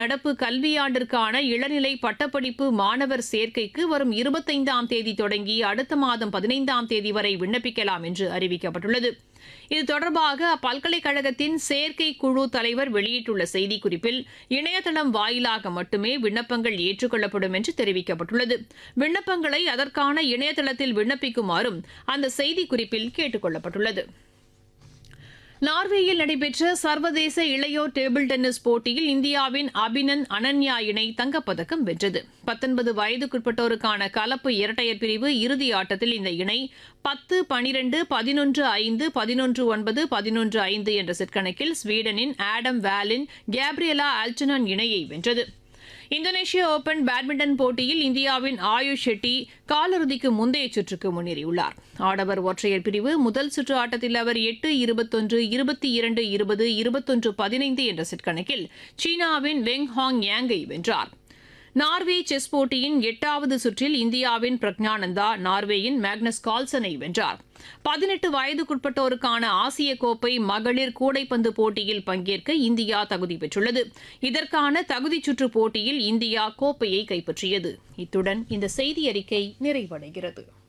நடப்பு கல்வியாண்டிற்கான இளநிலை பட்டப்படிப்பு மாணவர் சேர்க்கைக்கு வரும் 25ஆம் தேதி தொடங்கி அடுத்த மாதம் 15ஆம் தேதி வரை விண்ணப்பிக்கலாம் என்று அறிவிக்கப்பட்டுள்ளது. இது தொடர்பாக அப்பல்கலைக்கழகத்தின் சேர்க்கை குழு தலைவர் வெளியிட்டுள்ள செய்திக்குறிப்பில் இணையதளம் வாயிலாக மட்டுமே விண்ணப்பங்கள் ஏற்றுக்கொள்ளப்படும் என்று தெரிவிக்கப்பட்டுள்ளது. விண்ணப்பங்களை அதற்கான இணையதளத்தில் விண்ணப்பிக்குமாறும் அந்த செய்திக்குறிப்பில் கேட்டுக் கொள்ளப்பட்டுள்ளது. நார்வேயில் நடைபெற்ற சர்வதேச இளையோர் டேபிள் டென்னிஸ் போட்டியில் இந்தியாவின் அபினன் அனன்யா இணை தங்கப்பதக்கம் வென்றது. 19 வயதுக்குட்பட்டோருக்கான கலப்பு இரட்டையர் பிரிவு இறுதி ஆட்டத்தில் இந்த இணை 10-12, 11-5, 11-9, 11-5 என்ற செட் கணக்கில் ஸ்வீடனின் ஆடம் வாலின், கேப்ரியலா ஆல்டனன் இணையை வென்றது. இந்தோனேஷியா ஓபன் பேட்மிண்டன் போட்டியில் இந்தியாவின் ஆயுஷ் ஷெட்டி காலிறுதிக்கு முந்தைய சுற்றுக்கு முன்னேறியுள்ளார். ஆடவர் ஒற்றையர் பிரிவு முதல் சுற்று ஆட்டத்தில் அவர் 8-21, 22-20, 21-15 என்ற செட் கணக்கில் சீனாவின் வெங் ஹாங் யாங்கை வென்றார். நார்வே செஸ் போட்டியின் 8வது சுற்றில் இந்தியாவின் பிரக்ஞானந்தா நார்வேயின் மேக்னஸ் கால்சனை வென்றார். 18 வயதுக்குட்பட்டோருக்கான ஆசிய கோப்பை மகளிர் கூடைப்பந்து போட்டியில் பங்கேற்க இந்தியா தகுதி பெற்றுள்ளது. இதற்கான தகுதிச் சுற்று போட்டியில் இந்தியா கோப்பையை கைப்பற்றியது. இத்துடன் இந்த செய்தி அறிக்கை நிறைவடைகிறது.